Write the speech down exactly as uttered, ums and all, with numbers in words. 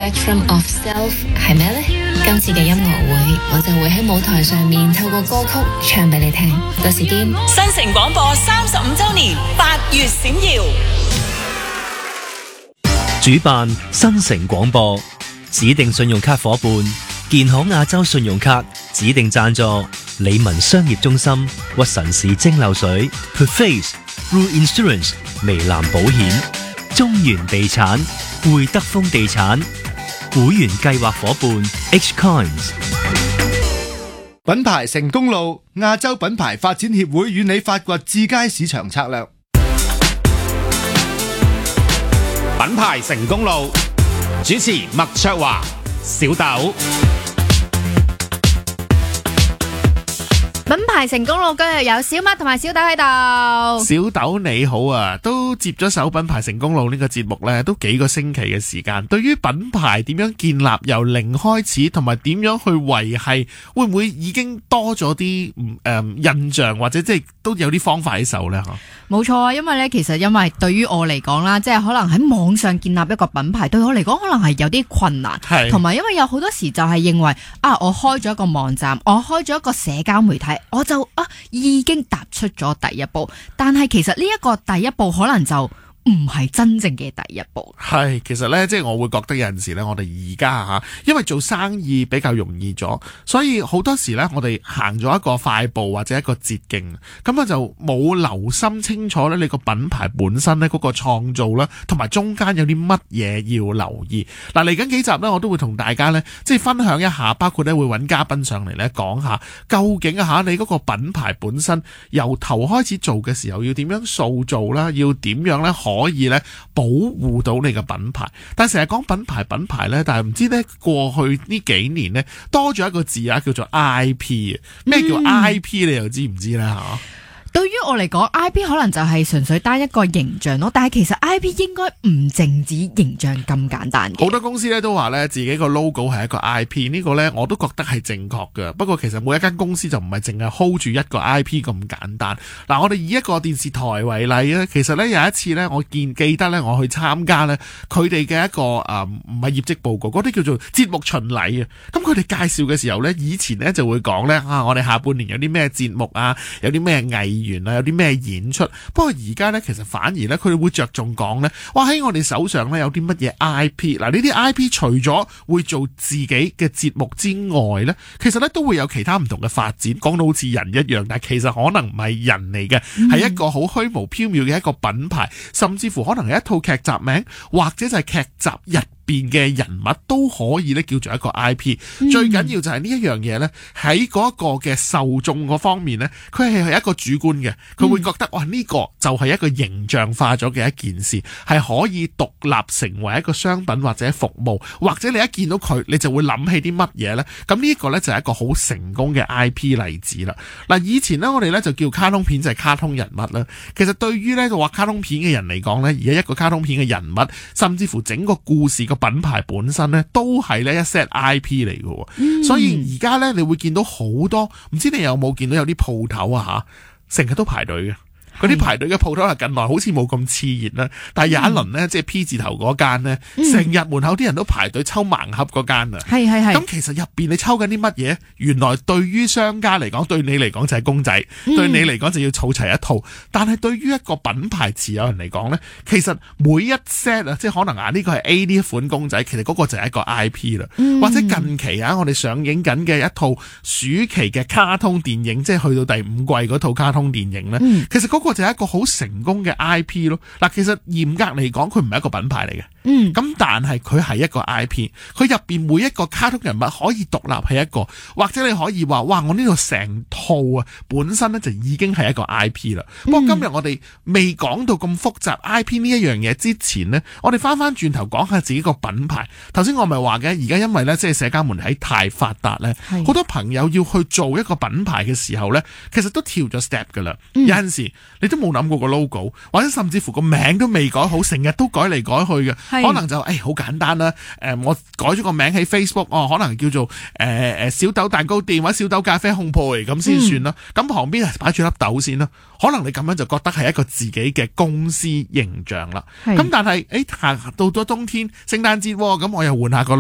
Spectrum of Self 係咩呢？今次嘅音樂會，我就會喺舞台上面透過歌曲唱俾你聽。到時見。 新城廣播三十五周年，八月閃耀。 主辦新城廣播，指定信用卡伙伴建行亞洲信用卡，指定贊助理文商業中心、屈臣氏蒸餾水、Perface、Rue Insurance、微藍保險、中原地產、匯德豐地產，會員計劃伙伴 H Coins。 品牌成功路，亞洲品牌發展協會與你發掘至佳市場策略。 品牌成功路，主持麥卓華、小豆。 品牌成功路今日有小麥同埋小豆喺度。 小豆你好啊，都接咗手品牌成功路呢個節目呢，都幾個星期嘅時間。對於品牌點樣建立由零開始，同埋點樣去維繫，會唔會已經多咗啲誒印象，或者即係都有啲方法喺手呢？ 冇錯啊，因為呢，其實因為對於我嚟講啦，即係可能喺網上建立一個品牌，對我嚟講可能係有啲困難，同埋因為有好多時就係認為啊，我開咗一個網站，我開咗一個社交媒體，我就啊已經踏出咗第一步，但係其實呢一個第一步可能就唔係真正嘅第一步。 係，其實呢，即係我會覺得有陣時呢，我哋而家吓，因為做生意比較容易咗，所以好多時呢，我哋行咗一個快步或者一個捷徑，咁啊就冇留心清楚呢，你個品牌本身呢嗰個創造啦，同埋中間有啲乜嘢要留意。嗱，嚟緊幾集呢，我都會同大家呢，即係分享一下，包括呢會揾嘉賓上嚟呢講下，究竟啊吓你嗰個品牌本身由頭開始做嘅時候要點樣塑造啦，要點樣呢可以咧保護到你嘅品牌。但係成日講品牌品牌咧，但係唔知咧過去呢幾年咧多咗一個字啊，叫做 I P 啊。咩叫 I P？嗯，你又知唔知咧吓？ 對於我嚟講 I P 可能就係純粹單一個形象咯，但係其實 I P 應該唔淨止形象咁簡單嘅。 好多公司咧都話咧自己個 logo 係一個 I P， 呢個咧我都覺得係正確嘅。不過其實每一間公司就唔係淨係 hold 住一個 I P 咁簡單。嗱，我哋以一個電視台為例咧，其實咧有一次咧我見記得咧我去參加咧佢哋嘅一個誒唔係業績報告，嗰啲叫做節目巡禮啊。咁佢哋介紹嘅時候咧，以前咧就會講咧啊，我哋下半年有啲咩節目啊，有啲咩藝員啊，有啲咩演出。不過而家咧其實反而咧佢哋會着重講咧，哇喺我哋手上咧有啲乜嘢 I P。嗱，呢啲 I P 除咗會做自己嘅節目之外咧，其實咧都會有其他唔同嘅發展。講到好似人一樣，但係其實可能唔係人嚟嘅，係、嗯、一個好虛無縹緲嘅一個品牌，甚至乎可能係一套劇集名，或者就係劇集入邊嘅人物都可以咧叫做一個 I P。嗯、最緊要就係呢一樣嘢咧，喺嗰一個嘅受眾嗰方面咧，佢係係一個主觀嘅，佢會覺得、嗯、哇呢、呢個就係一個形象化咗嘅一件事，係可以獨立成為一個商品或者服務，或者你一見到佢，你就會諗起啲乜嘢咧？咁呢一個咧就係一個好成功嘅 I P 例子啦。嗱，以前咧我哋咧就叫卡通片就係卡通人物啦。其實對於咧就話卡通片嘅人嚟講咧，而家一個卡通片嘅人物，甚至乎整個故事個品牌本身咧，都係咧一 set I P 嚟嘅。嗯、所以而家咧你會見到好多，唔知你有冇見到有啲鋪頭啊吓，成日都排隊嘅。嗰啲排隊嘅鋪頭係近來好似冇咁熾熱啦，但係有一輪呢，嗯、即係 P 字頭嗰間呢，成日門口啲人都排隊抽盲盒嗰間啊。係係係。咁其實入邊你抽緊啲乜嘢？原來對於商家嚟講，對你嚟講就係公仔，嗯、對你嚟講就要儲齊一套。但係對於一個品牌持有人嚟講呢，其實每一 set 啊，即係可能啊呢個係 A 呢一款公仔，其實嗰個就係一個 I P 啦。嗯、或者近期啊，我哋上映緊嘅一套暑期嘅卡通電影，即係去到第五季嗰套卡通電影呢，嗯、其實嗰個就係一個好成功嘅 I P 咯。嗱，其實嚴格嚟講，佢唔係一個品牌嚟嘅。嗯，咁但係佢係一個 I P， 佢入邊每一個卡通人物可以獨立係一個，或者你可以話，哇，我呢度成套啊，本身咧就已經係一個 I P 啦。嗯、不過今日我哋未講到咁複雜 I P 呢一樣嘢之前呢，我哋翻翻轉頭講下自己個品牌。頭先我咪話嘅，而家因為咧即係社交媒體太發達咧，好是多朋友要去做一個品牌嘅時候咧，其實都跳咗 step 噶啦。嗯、有陣時你都冇諗過個 logo， 或者甚至乎個名都未改好，成日都改嚟改去嘅。是可能就誒好、哎、簡單啦，誒、呃、我改咗個名喺 Facebook， 哦可能叫做誒誒、呃、小豆蛋糕店或者小豆咖啡烘焙咁先算啦。咁、嗯、旁邊係擺住粒豆先啦，可能你咁樣就覺得係一個自己嘅公司形象啦。咁是但係誒行到咗冬天聖誕節，咁我又換下個